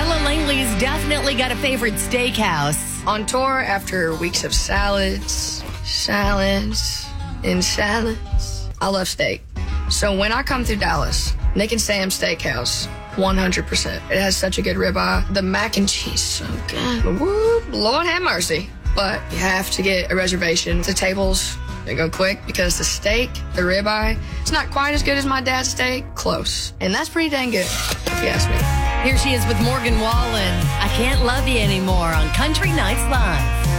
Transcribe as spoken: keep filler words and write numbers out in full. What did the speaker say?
Ella Langley's definitely got a favorite steakhouse. On tour, after weeks of salads, salads, and salads, I love steak. So when I come through Dallas, Nick and Sam's Steakhouse, one hundred percent. It has such a good ribeye. The mac and cheese, so good. Woo, Lord have mercy. But you have to get a reservation. The tables, they go quick because the steak, the ribeye, it's not quite as good as my dad's steak. Close. And that's pretty dang good, if you ask me. Here she is with Morgan Wallen. I Can't Love You Anymore on Country Nights Live.